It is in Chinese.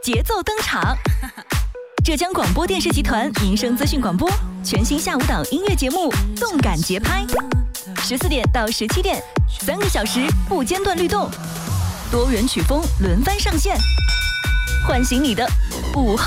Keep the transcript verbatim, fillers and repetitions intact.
节奏登场。浙江广播电视集团民生资讯广播全新下午档音乐节目《动感节拍》，十四点到十七点，三个小时不间断律动，多元曲风轮番上线，唤醒你的午后。